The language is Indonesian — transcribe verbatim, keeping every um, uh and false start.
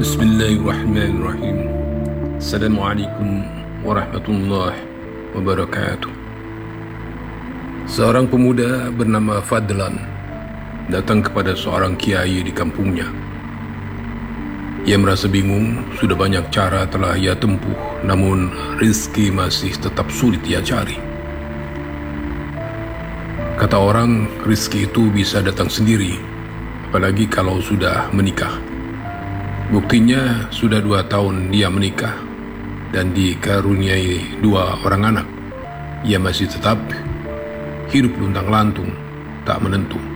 Bismillahirrahmanirrahim. Assalamualaikum warahmatullahi wabarakatuh. Seorang pemuda bernama Fadlan datang kepada seorang kiai di kampungnya. Ia merasa bingung, sudah banyak cara telah ia tempuh, namun rezeki masih tetap sulit ia cari. Kata orang, rezeki itu bisa datang sendiri, apalagi kalau sudah menikah. Buktinya sudah dua tahun dia menikah dan dikaruniai dua orang anak. Ia masih tetap hidup luntang-lantung, tak menentu.